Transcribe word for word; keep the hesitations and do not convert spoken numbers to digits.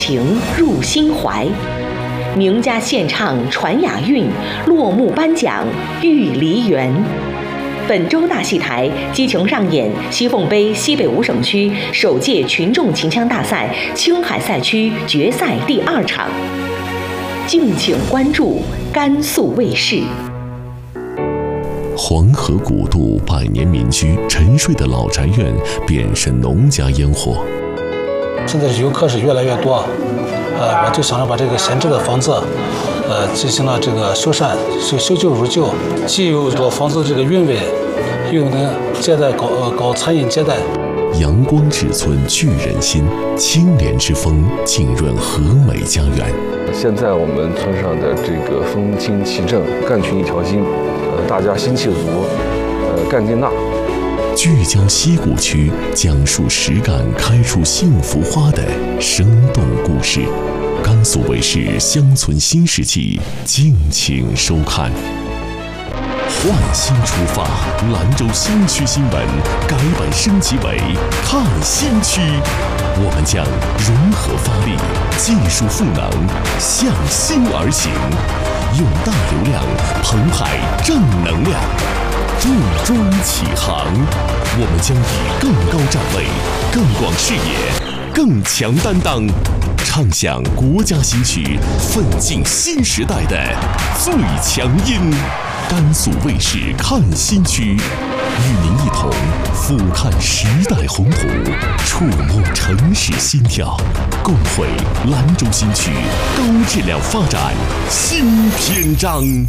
情入心怀，名家献唱传雅韵，落幕颁奖玉梨园。本周大戏台激情上演西凤杯西北五省区首届群众秦腔大赛青海赛区决赛第二场，敬请关注甘肃卫视。 黄河古渡百年民居，沉睡的老宅院变身农家烟火。 现在游客是越来越多，呃，我就想着把这个闲置的房子，呃，进行了这个修缮，修修旧如旧，既有这房子这个韵味，又能接待搞呃搞餐饮接待。 阳光之村聚人心，清廉之风浸润和美家园。 现在我们村上的这个风清气正，干群一条心，呃，大家心气足，呃，干劲大。 聚焦西谷区，讲述实干开出幸福花的生动故事。甘肃卫视乡村新世纪，敬请收看。焕新出发，兰州新区新闻改版升级为看新区。我们将融合发力，技术赋能，向新而行，用大流量澎湃正能量。重装启航，我们将以更高站位、更广视野、更强担当，唱响国家新曲，奋进新时代的最强音。甘肃卫视看新区，与您一同俯瞰时代宏图，触摸城市心跳，共绘兰州新区高质量发展新篇章。